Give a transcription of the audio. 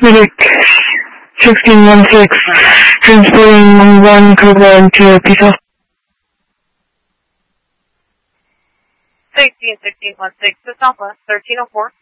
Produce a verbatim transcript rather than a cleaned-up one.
Medic sixteen one six, transporting one Cobra to Pisa. Safety in sixteen one six to Southwest thirteen oh four.